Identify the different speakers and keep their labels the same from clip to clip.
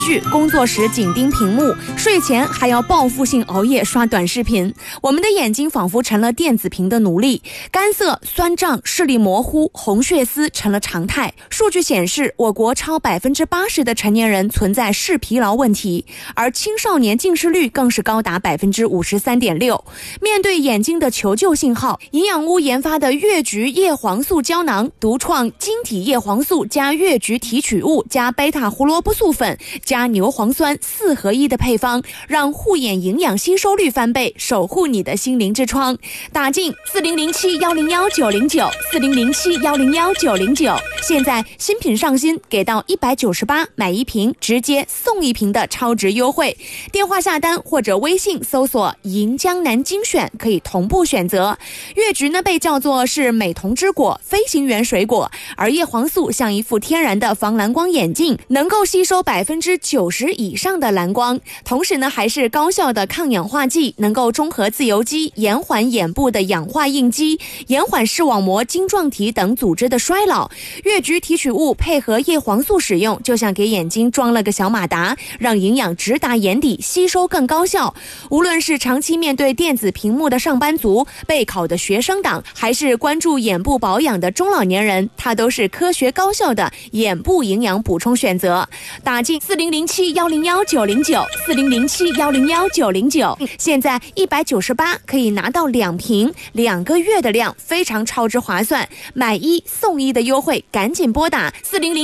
Speaker 1: 剧，工作时紧盯屏幕，睡前还要报复性熬夜刷短视频。我们的眼睛仿佛成了电子屏的奴隶，干涩、酸胀、视力模糊、红血丝成了常态。数据显示，我国超80%的成年人存在视疲劳问题，而青少年近视率更是高达53.6%。面对眼睛的求救信号，营养屋研发的越橘叶黄素胶囊，独创晶体叶黄素加越橘提取物加贝塔胡萝卜素粉加牛磺酸4合1的配方，让护眼营养吸收率翻倍，守护你的心灵之窗。打进4007101909，4007101909。现在新品上新，给到198买1瓶直接送1瓶的超值优惠。电话下单或者微信搜索银江南精选，可以同步选择。越橘呢被叫做是美瞳之果、飞行员水果，而叶黄素像一副天然的防蓝光眼镜，能够吸收90%以上的蓝光，同时呢还是高效的抗氧化剂，能够中和自由基，延缓眼部的氧化应激，延缓视网膜、晶状体等组织的衰老。越橘提取物配合叶黄素使用，就像给眼睛装了个小马达，让营养直达眼底，吸收更高效。无论是长期面对电子屏幕的上班族、备考的学生党，还是关注眼部保养的中老年人，它都是科学高效的眼部营养补充选择。打进4007101909，4007101909，现在198可以拿到2瓶，2个月的量，非常超值划算，买1送1的优惠，赶紧拨打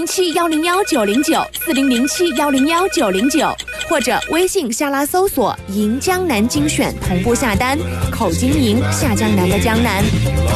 Speaker 1: 4007101909，4007101909，或者微信下拉搜索银江南精选，同步下单，口金银，下江南的江南。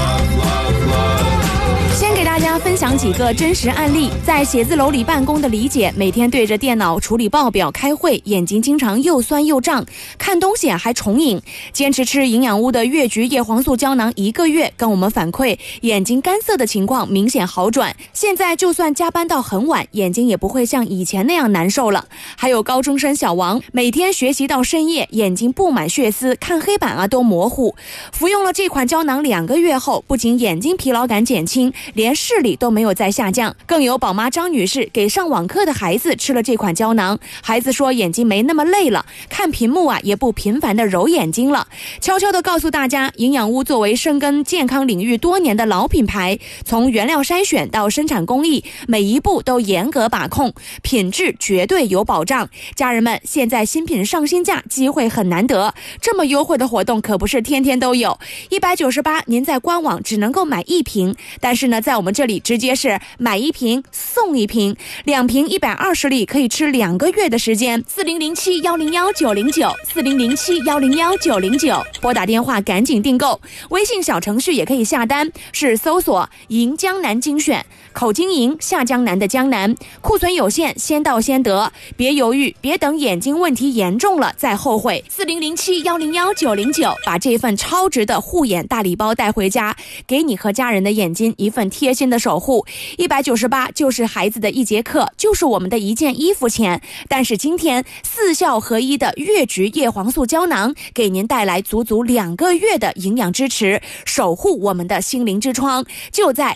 Speaker 1: 先给大家分享几个真实案例。在写字楼里办公的李姐，每天对着电脑处理报表、开会，眼睛经常又酸又胀，看东西还重影。坚持吃营养屋的越橘叶黄素胶囊1个月，跟我们反馈眼睛干涩的情况明显好转。现在就算加班到很晚，眼睛也不会像以前那样难受了。还有高中生小王，每天学习到深夜，眼睛布满血丝，看黑板都模糊。服用了这款胶囊2个月后，不仅眼睛疲劳感减轻，连视力都没有再下降。更有宝妈张女士给上网课的孩子吃了这款胶囊，孩子说眼睛没那么累了，看屏幕也不频繁的揉眼睛了。悄悄的告诉大家，营养屋作为深耕健康领域多年的老品牌，从原料筛选到生产工艺，每一步都严格把控，品质绝对有保障。家人们，现在新品上新价机会很难得，这么优惠的活动可不是天天都有。198您在官网只能够买1瓶，但是呢在我们这里直接是买1瓶送1瓶，2瓶120粒可以吃2个月的时间。4007101909，4007101909，拨打电话赶紧订购。微信小程序也可以下单，是搜索银江南精选，口金银，下江南的江南。库存有限，先到先得，别犹豫，别等眼睛问题严重了再后悔。4007101909，把这份超值的护眼大礼包带回家，给你和家人的眼睛一份贴心的守护。198就是孩子的1节课，就是我们的1件衣服钱。但是今天4效合一的越橘叶黄素胶囊，给您带来足足2个月的营养支持，守护我们的心灵之窗。就在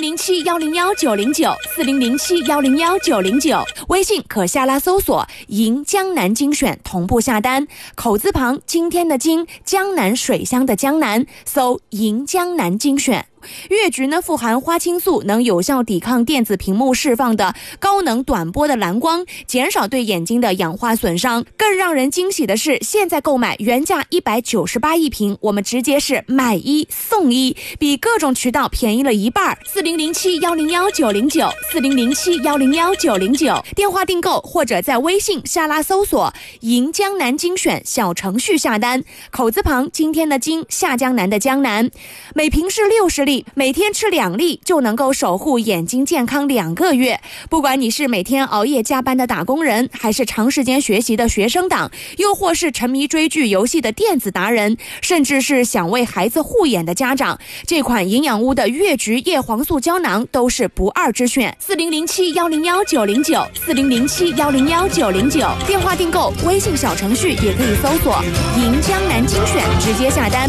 Speaker 1: 4007101909，4007101909，微信可下拉搜索银江南精选，同步下单，口字旁今天的今，江南水乡的江南，搜银江南精选。越橘呢富含花青素，能有效抵抗电子屏幕释放的高能短波的蓝光，减少对眼睛的氧化损伤。更让人惊喜的是，现在购买原价1981瓶，我们直接是买1送1，比各种渠道便宜了1半。4007101909，4007101909，电话订购或者在微信下拉搜索银江南精选小程序下单，口字旁今天的今，下江南的江南。每瓶是60粒，每天吃2粒就能够守护眼睛健康2个月。不管你是每天熬夜加班的打工人，还是长时间学习的学生党，又或是沉迷追剧游戏的电子达人，甚至是想为孩子护眼的家长，这款营养屋的越橘叶黄素胶囊都是不二之选。4007101909，4007101909，电话订购，微信小程序也可以搜索银江南精选，直接下单。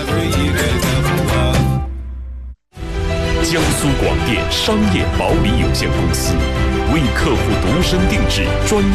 Speaker 2: 江苏广电商业保理有限公司为客户独身定制专